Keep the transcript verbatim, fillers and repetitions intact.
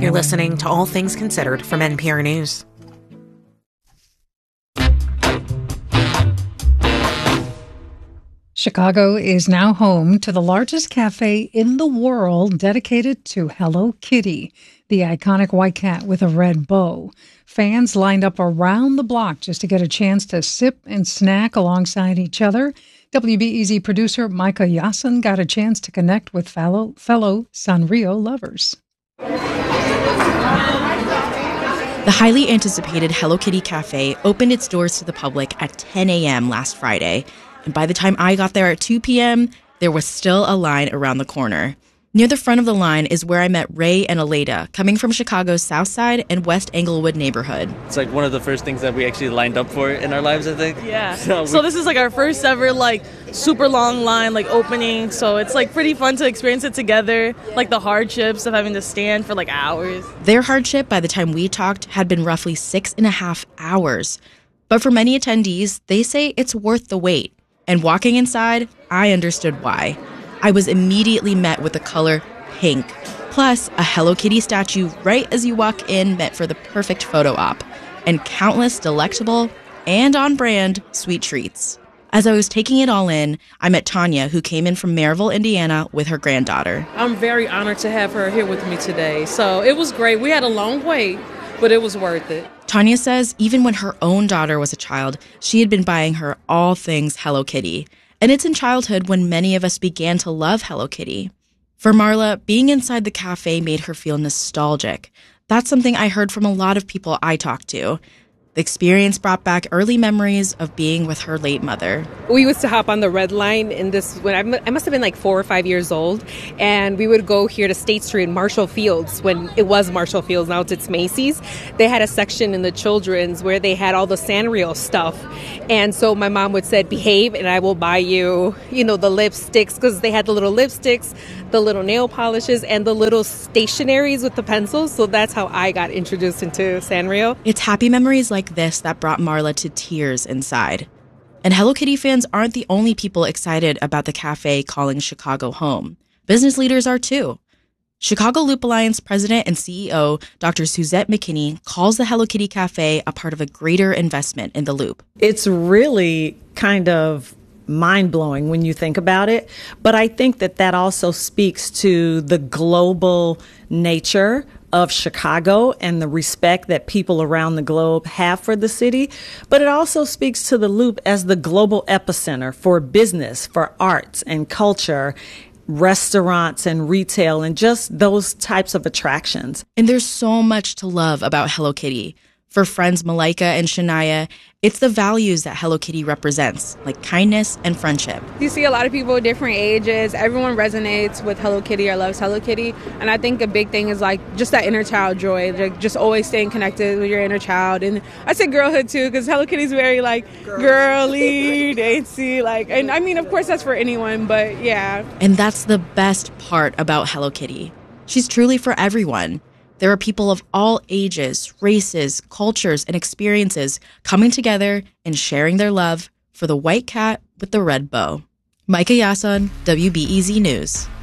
You're listening to All Things Considered from N P R News. Chicago is now home to the largest cafe in the world dedicated to Hello Kitty, the iconic white cat with a red bow. Fans lined up around the block just to get a chance to sip and snack alongside each other. W B E Z producer Micah Yassin got a chance to connect with fellow, fellow Sanrio lovers. The highly anticipated Hello Kitty Cafe opened its doors to the public at ten a.m. last Friday. And by the time I got there at two p.m., there was still a line around the corner. Near the front of the line is where I met Ray and Aleda, coming from Chicago's South Side and West Englewood neighborhood. It's like one of the first things that we actually lined up for in our lives, I think. Yeah. So, we- so this is like our first ever like super long line like opening. So it's like pretty fun to experience it together. Like the hardships of having to stand for like hours. Their hardship by the time we talked had been roughly six and a half hours. But for many attendees, they say it's worth the wait. And walking inside, I understood why. I was immediately met with the color pink, plus a Hello Kitty statue right as you walk in meant for the perfect photo op, and countless delectable and on-brand sweet treats. As I was taking it all in, I met Tanya, who came in from Maryville, Indiana, with her granddaughter. I'm very honored to have her here with me today. So it was great. We had a long wait, but it was worth it. Tanya says even when her own daughter was a child, she had been buying her all things Hello Kitty. And it's in childhood when many of us began to love Hello Kitty. For Marla, being inside the cafe made her feel nostalgic. That's something I heard from a lot of people I talked to. The experience brought back early memories of being with her late mother. We used to hop on the Red Line in this, when I, I must have been like four or five years old, and we would go here to State Street in Marshall Fields when it was Marshall Fields, now it's Macy's. They had a section in the children's where they had all the Sanrio stuff. And so my mom would say, behave and I will buy you, you know, the lipsticks, because they had the little lipsticks, the little nail polishes, and the little stationaries with the pencils. So that's how I got introduced into Sanrio. It's happy memories like this that brought Marla to tears inside. And Hello Kitty fans aren't the only people excited about the cafe calling Chicago home. Business leaders are too. Chicago Loop Alliance president and C E O Doctor Suzette McKinney calls the Hello Kitty Cafe a part of a greater investment in the Loop. It's really kind of mind-blowing when you think about it, but I think that that also speaks to the global nature of Chicago and the respect that people around the globe have for the city. But it also speaks to the Loop as the global epicenter for business, for arts and culture, restaurants and retail, and just those types of attractions. And there's so much to love about Hello Kitty. For friends Malika and Shania, it's the values that Hello Kitty represents, like kindness and friendship. You see a lot of people different ages. Everyone resonates with Hello Kitty or loves Hello Kitty. And I think a big thing is like just that inner child joy, like just always staying connected with your inner child. And I say girlhood too, because Hello Kitty's very like girly, dainty, like, and I mean, of course that's for anyone, but yeah. And that's the best part about Hello Kitty. She's truly for everyone. There are people of all ages, races, cultures, and experiences coming together and sharing their love for the white cat with the red bow. Micah Yassin, W B E Z News.